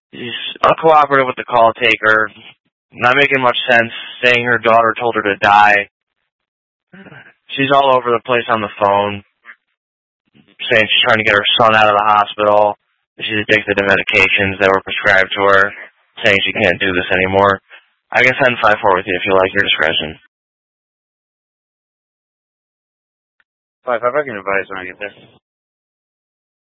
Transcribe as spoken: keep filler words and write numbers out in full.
She's uncooperative with the call taker, not making much sense, saying her daughter told her to die. She's all over the place on the phone, saying she's trying to get her son out of the hospital. She's addicted to medications that were prescribed to her, saying she can't do this anymore. I can send five four with you if you like, your discretion. five five, I can advise when I get there.